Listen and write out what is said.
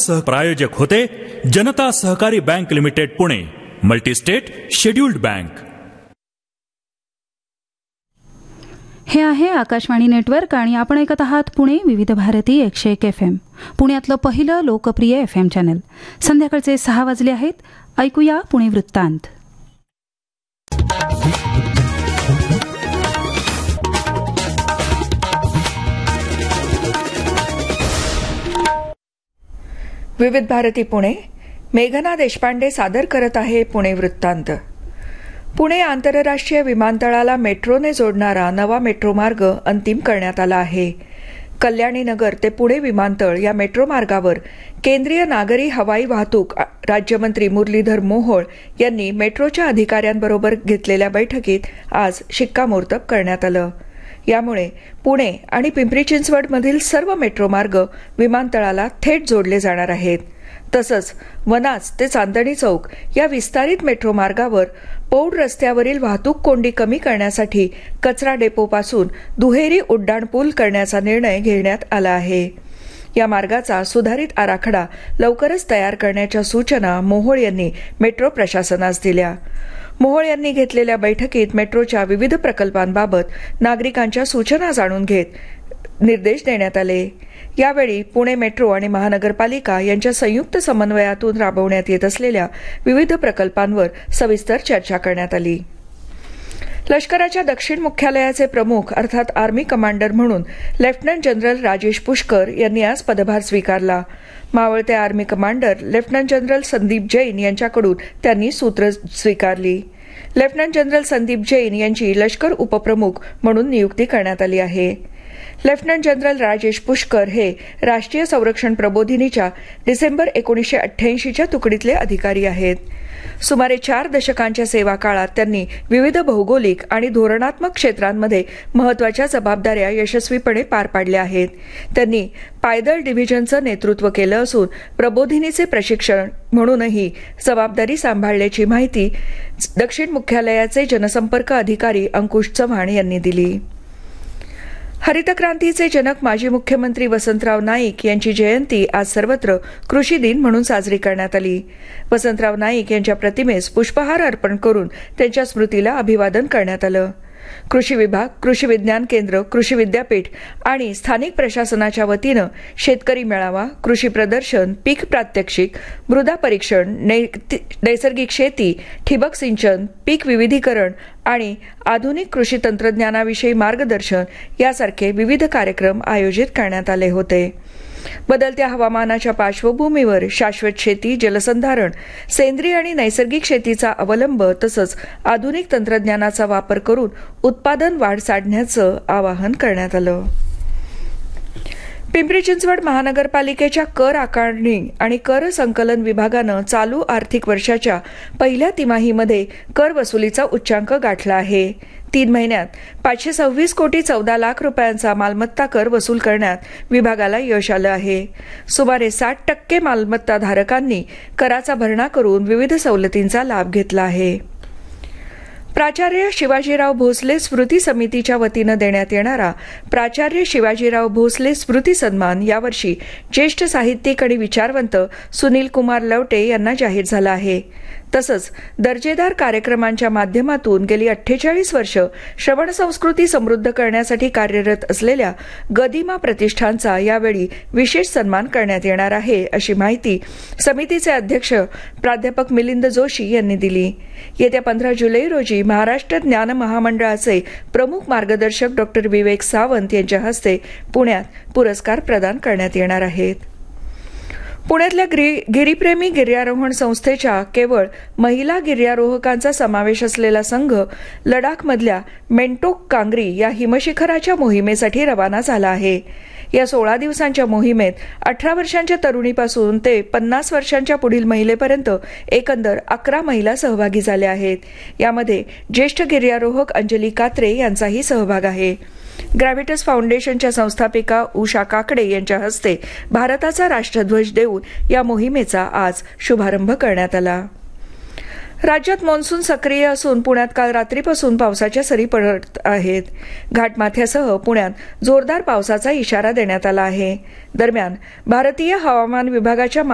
प्रायोजक होते जनता सहकारी bank limited Pune, multi-state scheduled bank. हे आहे आकाशवाणी नेटवर्क आणि आपण ऐकत आहात पुणे विविध भारती 101 FM, पुण्यातलं पहिलं लोकप्रिय FM चॅनल. संध्याकाळचे 6 वाजले आहेत. ऐकूया पुणे वृत्तांत. विविध भारती पुणे. मेघना देशपांडे सादर करत आहे पुणे वृत्तांत. पुणे आंतरराष्ट्रीय विमानतळाला मेट्रोने जोडणारा नवा मेट्रो मार्ग अंतिम करण्यात आला आहे. कल्याणी नगर ते पुणे विमानतळ या मेट्रो मार्गावर केंद्रीय नागरी हवाई वाहतूक राज्यमंत्री मुरलीधर मोहोळ यांनी मेट्रोच्या अधिकाऱ्यांबरोबर घेतलेल्या बैठकीत आज शिक्कामोर्तब करण्यात आलं. यामुळे पुणे आणि पिंपरी चिंचवडमधील सर्व मेट्रो मार्ग विमानतळाला थेट जोडले जाणार आहेत. तसंच वनाज ते चांदणी चौक या विस्तारित मेट्रो मार्गावर पौड रस्त्यावरील वाहतूक कोंडी कमी करण्यासाठी कचरा डेपोपासून दुहेरी उड्डाण पूल करण्याचा निर्णय घेण्यात आला आहे. या मार्गाचा सुधारित आराखडा लवकरच तयार करण्याच्या सूचना मोहोळ यांनी मेट्रो प्रशासनास दिल्या. मोहोळ यांनी घेतलेल्या बैठकीत मेट्रोच्या विविध प्रकल्पांबाबत नागरिकांच्या सूचना जाणून घेत निर्देश देण्यात आले. यावेळी पुणे मेट्रो आणि महानगरपालिका यांच्या संयुक्त समन्वयातून राबवण्यात येत असलेल्या विविध प्रकल्पांवर सविस्तर चर्चा करण्यात आली. लष्कराच्या दक्षिण मुख्यालयाचे प्रमुख अर्थात आर्मी कमांडर म्हणून लेफ्टनंट जनरल राजेश पुष्कर यांनी आज पदभार स्वीकारला. मावळते army commander lieutenant general Sandeep Jain यांच्याकडून त्यांनी सूत्र स्वीकारली. लेफ्टनंट जनरल संदीप जैन यांची लष्कर उपप्रमुख म्हणून नियुक्ती करण्यात आली आहे. लेफ्टनंट जनरल राजेश पुष्कर हे राष्ट्रीय संरक्षण प्रबोधिनीच्या डिसेंबर 1988च्या तुकडीतले अधिकारी आहेत. सुमारे 4 दशकांच्या सेवा काळात त्यांनी विविध भौगोलिक आणि धोरणात्मक क्षेत्रांमध्ये महत्वाच्या जबाबदाऱ्या यशस्वीपणे पार पाडल्या आहेत. त्यांनी पायदळ डिव्हिजनचं नेतृत्व केलं असून प्रबोधिनीचे प्रशिक्षण म्हणूनही जबाबदारी सांभाळल्याची माहिती दक्षिण मुख्यालयाचे जनसंपर्क अधिकारी अंकुश चव्हाण यांनी दिली. हरित क्रांतीचे जनक माजी मुख्यमंत्री वसंतराव नाईक यांची जयंती आज सर्वत्र कृषी दिन म्हणून साजरी करण्यात आली. वसंतराव नाईक यांच्या प्रतिमेस पुष्पहार अर्पण करून त्यांच्या स्मृतीला अभिवादन करण्यात आलं. कृषी विभाग, कृषी विज्ञान केंद्र, कृषी विद्यापीठ आणि स्थानिक प्रशासनाच्या वतीनं शेतकरी मेळावा, कृषी प्रदर्शन, पीक प्रात्यक्षिक, मृदा परीक्षण, नैसर्गिक शेती, ठिबक सिंचन, पीक विविधीकरण आणि आधुनिक कृषी तंत्रज्ञानाविषयी मार्गदर्शन यासारखे विविध कार्यक्रम आयोजित करण्यात आले होते. बदलत्या हवामानाच्या पार्श्वभूमीवर शाश्वत शेती, जलसंधारण, सेंद्रिय आणि नैसर्गिक शेतीचा अवलंब तसंच आधुनिक तंत्रज्ञानाचा वापर करून उत्पादन वाढ साधण्याचं आवाहन करण्यात आलं. पिंपरी चिंचवड महानगरपालिकेच्या कर आकारणी आणि कर संकलन विभागानं चालू आर्थिक वर्षाच्या पहिल्या तिमाहीमध्ये कर वसुलीचा उच्चांक गाठला आहे. 3 महिन्यात 526 कोटी 14 लाख रुपयांचा मालमत्ता कर वसूल करण्यात विभागाला यश आलं आहे. सुमारे 60% मालमत्ताधारकांनी कराचा भरणा करून विविध सवलतींचा लाभ घेतला आहे. प्राचार्य शिवाजीराव भोसले स्मृती समितीच्या वतीनं देण्यात येणारा प्राचार्य शिवाजीराव भोसले स्मृती सन्मान यावर्षी ज्येष्ठ साहित्यिक आणि विचारवंत सुनील कुमार लवटे यांना जाहीर झाला आहे. तसंच दर्जेदार कार्यक्रमांच्या माध्यमातून गेली 48 वर्ष श्रवण संस्कृती समृद्ध करण्यासाठी कार्यरत असलेल्या गदिमा प्रतिष्ठानचा यावेळी विशेष सन्मान करण्यात येणार आहे, अशी माहिती समितीचे अध्यक्ष प्राध्यापक मिलिंद जोशी यांनी दिली. येत्या 15 जुलै रोजी महाराष्ट्र ज्ञान महामंडळाचे प्रमुख मार्गदर्शक डॉक्टर विवेक सावंत यांच्या हस्ते पुण्यात पुरस्कार प्रदान करण्यात येणार आहेत. पुण्यातल्या गिरीप्रेमी गिर्यारोहण संस्थेच्या केवळ महिला गिर्यारोहकांचा समावेश असलेला संघ लडाखमधल्या मेंटोक कांग्री या हिमशिखराच्या मोहिमेसाठी रवाना झाला आहे. या 16 दिवसांच्या मोहिमेत 18 वर्षांच्या तरुणीपासून ते 50 वर्षांच्या पुढील महिलेपर्यंत एकंदर 11 महिला सहभागी झाल्या आहेत. यामध्ये ज्येष्ठ गिर्यारोहक अंजली कात्रे यांचाही सहभाग आहे. ग्रॅव्हिटस फाउंडेशनच्या संस्थापिका उषा काकडे यांच्या हस्ते भारताचा राष्ट्रध्वज देऊन या मोहिमेचा आज शुभारंभ करण्यात आला. राज्यात मान्सून सक्रिय असून पुण्यात काल रात्रीपासून पावसाच्या सरी पडत आहेत. घाटमाथ्यासह पुण्यात जोरदार पावसाचा इशारा देण्यात आला आहे. दरम्यान भारतीय हवामान विभागाच्या